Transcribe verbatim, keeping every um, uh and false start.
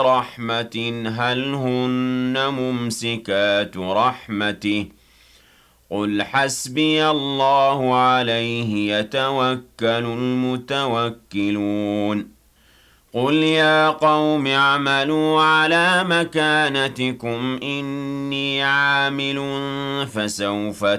رَحْمَةٍ هَلْ هُنَّ مُمْسِكَاتُ رَحْمَتِهِ ۚ قُلْ حَسْبِيَ اللَّهُ عَلَيْهِ يَتَوَكَّلُ الْمُتَوَكِّلُونَ قُلْ يَا قَوْمِ اعْمَلُوا عَلَىٰ مَكَانَتِكُمْ إِنِّي عَامِلٌ ۖ فَسَوْفَ